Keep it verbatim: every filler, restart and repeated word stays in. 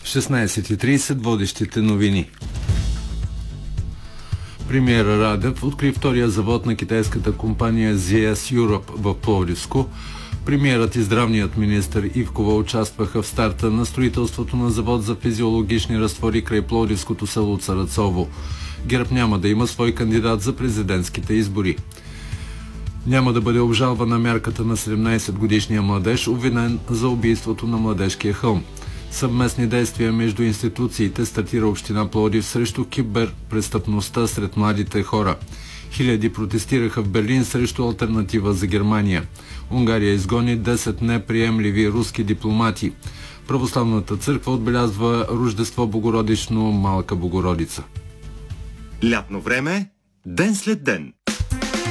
шестнайсет и трийсет водещите новини. Премиера Радев откри втория завод на китайската компания Зет Ес Europe в Пловдивско. Премиерът и здравният министър Ивкова участваха в старта на строителството на завод за физиологични разтвори край пловдивското село Царацово. ГЕРБ няма да има свой кандидат за президентските избори. Няма да бъде обжалвана мярката на седемнайсетгодишния младеж, обвинен за убийството на Младежкия хълм. Съвместни действия между институциите стартира община Пловдив срещу киберпрестъпността сред младите хора. Хиляди протестираха в Берлин срещу алтернатива за Германия. Унгария изгони десет неприемливи руски дипломати. Православната църква отбелязва Рождество Богородично, Малка Богородица. Лятно време, ден след ден.